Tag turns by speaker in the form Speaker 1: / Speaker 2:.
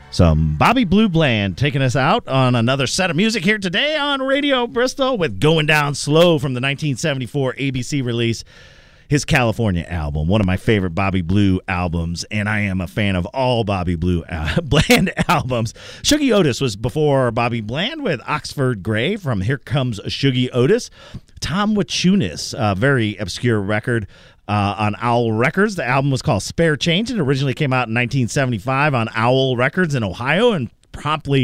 Speaker 1: Some Bobby Blue Bland taking us out on another set of music here today on Radio Bristol with Going Down Slow from the 1974 ABC release, his California album, one of my favorite Bobby Blue albums, and I am a fan of all Bobby Blue Bland albums. Shuggie Otis was before Bobby Bland with Oxford Gray from Here Comes Shuggie Otis. Tom Wachunas, a very obscure record on Owl Records. The album was called Spare Change. It originally came out in 1975 on Owl Records in Ohio and promptly